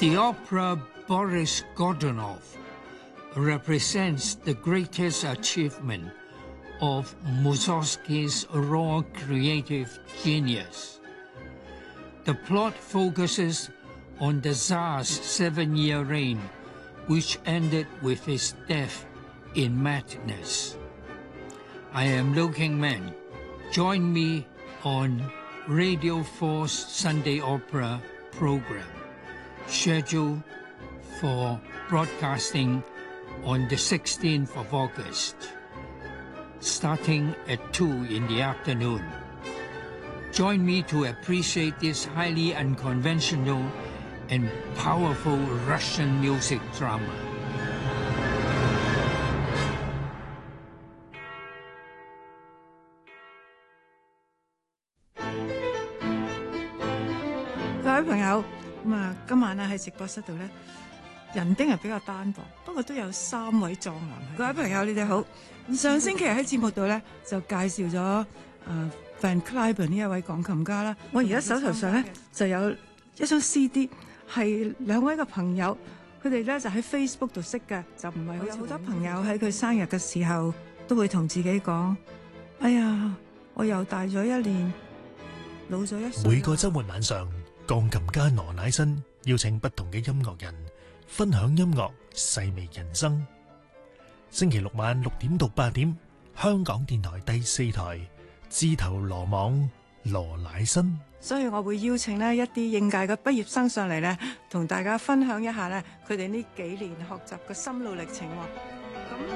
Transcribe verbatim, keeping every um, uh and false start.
The opera Boris Godunov represents the greatest achievement of Mussorgsky's raw creative genius. The plot focuses on the Tsar's seven-year reign, which ended with his death in madness. I am Liu Kingman. Join me on Radio four's Sunday Opera program, scheduled for broadcasting on the sixteenth of August, starting at two in the afternoon. Join me to appreciate this highly unconventional and powerful Russian music drama. 各位朋友，咁啊，今晚咧喺直播室度咧，人丁係比較單薄，不過都有三位壯男。各位朋友，你哋好。上星期喺節目度咧就介紹咗誒 Van Cliburn 呢一位鋼琴家啦。我而家手頭上咧就有一張 C D， 係兩位嘅朋友，佢哋咧就喺 Facebook 度識嘅，就唔係好似好多朋友喺佢生日嘅時候都會同自己講：哎呀，我又大咗一年，老咗一歲。 每個週末晚上，鋼琴家羅乃新邀請不同嘅音樂人分享音樂，細味人生。星期六晚六點到八點，香港電台第四台，自投羅網羅乃新。 所以我會邀請呢一啲應屆嘅畢業生上嚟呢，同大家分享一下呢佢哋呢幾年學習嘅心路歷程喎。